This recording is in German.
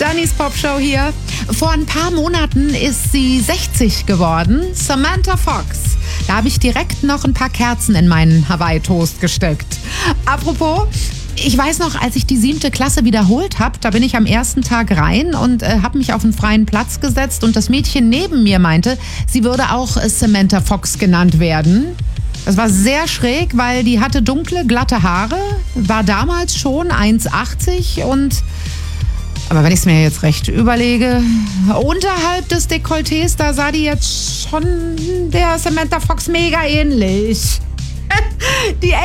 Dannys Popshow hier. Vor ein paar Monaten ist sie 60 geworden. Samantha Fox. Da habe ich direkt noch ein paar Kerzen in meinen Hawaii-Toast gesteckt. Apropos, ich weiß noch, als ich die 7. Klasse wiederholt habe, da bin ich am ersten Tag rein und habe mich auf einen freien Platz gesetzt und das Mädchen neben mir meinte, sie würde auch Samantha Fox genannt werden. Das war sehr schräg, weil die hatte dunkle, glatte Haare, war damals schon 1,80 aber wenn ich es mir jetzt recht überlege, unterhalb des Dekolletés, da sah die jetzt schon der Samantha Fox mega ähnlich. Die